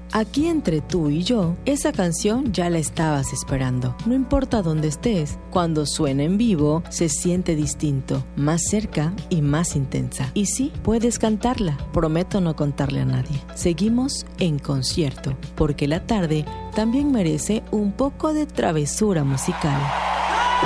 Aquí entre tú y yo, esa canción ya la estabas esperando. No importa dónde estés, cuando suena en vivo, se siente distinto, más cerca y más intensa. Y sí, puedes cantarla. Prometo no contarle a nadie. Seguimos en concierto, porque la tarde también merece un poco de travesura musical.